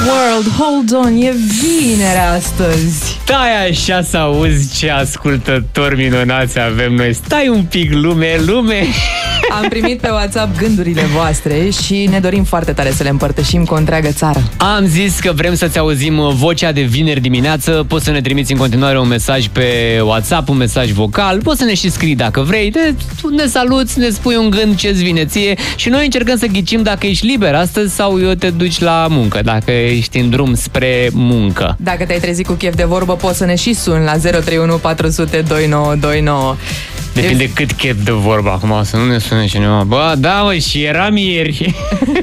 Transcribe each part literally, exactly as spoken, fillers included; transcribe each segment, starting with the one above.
World, hold on, e vineri astăzi. Stai așa să auzi ce ascultători minunați avem noi. Stai un pic, lume, lume. Am primit pe WhatsApp gândurile voastre și ne dorim foarte tare să le împărtășim cu o întreagă țară. Am zis că vrem să-ți auzim vocea de vineri dimineață. Poți să ne trimiți în continuare un mesaj pe WhatsApp, un mesaj vocal. Poți să ne și scrii dacă vrei. Ne, ne saluți, ne spui un gând ce-ți vine ție și noi încercăm să ghicim dacă ești liber astăzi sau eu te duci la muncă, dacă ești în drum spre muncă. Dacă te-ai trezit cu chef de vorbă, poți să ne și suni la zero trei unu patru zero zero doi nouă doi nouă. Depinde eu... cât chef de vorba acum, să nu ne sune cineva. Bă, da, mă, și eram ieri.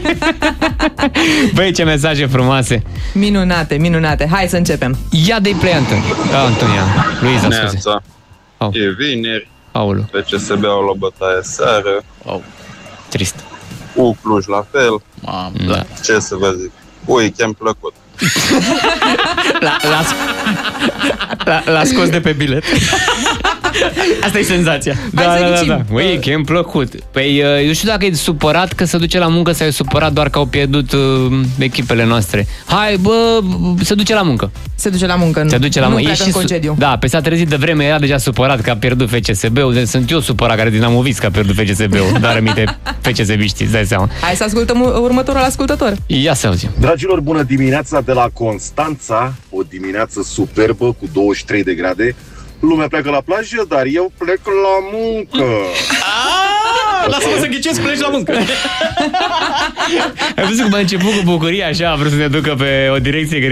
Băi, ce mesaje frumoase. Minunate, minunate. Hai să începem. Ia de-i play, Antoni. Ah, Antonia. Luiza, scuze. Oh. E vineri. Aulu. P C S B au la bătaie seară. Oh. Trist. U Cluj la fel. Mam, da. Ce să vă zic? Weekend plăcut. L-a scos de pe bilet. Asta e senzația. Da, da, da, da. Weekend plăcut. Păi, eu știu dacă e supărat că se duce la muncă sau e supărat doar că au pierdut uh, echipele noastre. Hai, bă, se duce la muncă. Se duce la muncă, nu. Se duce la nu muncă. pleacă în concediu. Da, pe s-a trezit de vreme, era deja supărat că a pierdut F C S B-ul. Sunt eu supărat care dinamovist că a pierdut F C S B-ul. Dar rămite F C S B-știi, îți dai seama. Hai să ascultăm următorul ascultător. Ia să auzim. Dragilor, bună dimineața de la Constanța. O dimineață superbă cu douăzeci și trei de grade. Lumea pleacă la plajă, dar eu plec la muncă. Lasă-mă să ghicesc, pleci la muncă. Ai văzut cum a început cu bucurie așa, a vrut să ne ducă pe o direcție